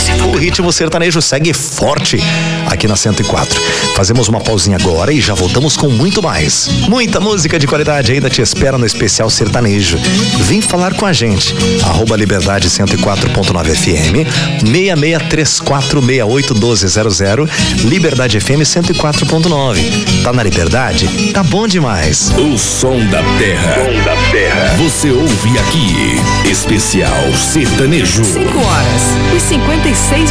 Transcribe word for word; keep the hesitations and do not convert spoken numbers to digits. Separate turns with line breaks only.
O ritmo sertanejo segue forte aqui na cento e quatro. Fazemos uma pausinha agora e já voltamos com muito mais. Muita música de qualidade ainda te espera no especial sertanejo. Vem falar com a gente. Arroba Liberdade cento e quatro ponto nove F M, seis seis três quatro, seis oito um dois zero zero, Liberdade F M cento e quatro ponto nove. Tá na Liberdade? Tá bom demais.
O som da terra. Som da terra. Você ouve aqui. Especial sertanejo.
cinco horas e cinquenta e seis